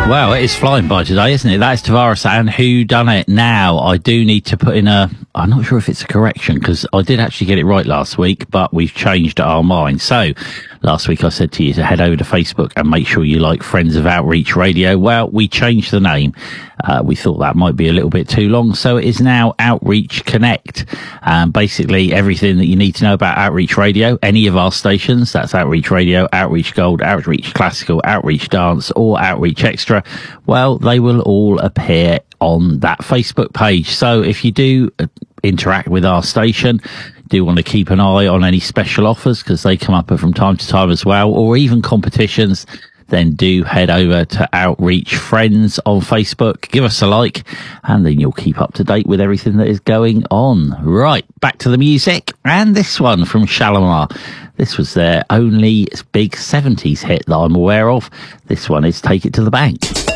Well, it is flying by today, isn't it? That is Tavares and Who Done It. Now, I do need to put in I'm not sure if it's a correction, because I did actually get it right last week, but we've changed our mind. So, last week I said to you to head over to Facebook and make sure you like Friends of Outreach Radio. Well, we changed the name. We thought that might be a little bit too long, so it is now Outreach Connect. Basically, everything that you need to know about Outreach Radio, any of our stations, that's Outreach Radio, Outreach Gold, Outreach Classical, Outreach Dance, or Outreach Extra, well, they will all appear on that Facebook page. So if you do interact with our station, do want to keep an eye on any special offers, because they come up from time to time as well, or even competitions, then do head over to Outreach Friends on Facebook, give us a like, and then you'll keep up to date with everything that is going on. Right, back to the music, and this one from Shalimar. This was their only big 70s hit that I'm aware of. This one is Take It to the Bank.